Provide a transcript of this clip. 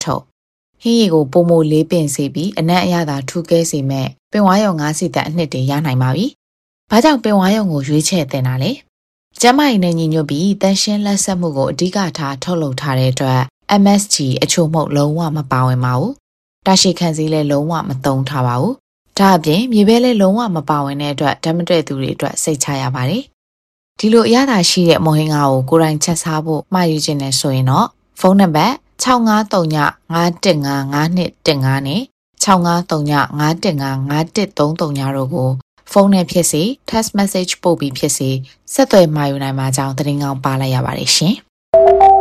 ထုတ်ဟင်းရည်ကိုပုံမလေးပင်စေပြီးအနက်အရသာထူးကဲစေမဲ့ပင်ဝါရုံ9စီတန်အနှစ်တွေရနိုင်ပါပြီ။ဘာကြောင့်ပင်ဝါရုံကိုရွေးချယ်တင်တာလဲ။ကျမကြီးနဲ့ညီညွတ်ပြီးတန်ရှင်းလက်ဆက်မှုကိုအဓိကထားထုတ်လုပ်ထားတဲ့အတွက် MSG အချို့မှုလုံးဝမပါဝင်ပါဘူး။တာရှည်ခံစည်းလည်းလုံးဝမသုံးထားပါဘူး။ဒါအပြင်မြေပဲလည်းလုံးဝမပါဝင်တဲ့အတွက်ဓာတ်မတည့်သူတွေအတွက်စိတ်ချရပါတယ်။ဒီလိုအရသာရှိတဲ့မုံဟင်းကားကိုကိုယ်တိုင်ချက်စားဖို့မှာယူခြင်းနဲ့ဆိုရင်တော့ဖုန်းနံပါတ်6539515512နဲ့6539515513တို့ကိုဖုန်းနဲ့ဖြစ်စေ text message ပို့ပြီးဖြစ်စေဆက်သွယ်မှာယူနိုင်မှာကြောင်းသတင်းကောင်းပါလိုက်ရပါတယ်ရှင်။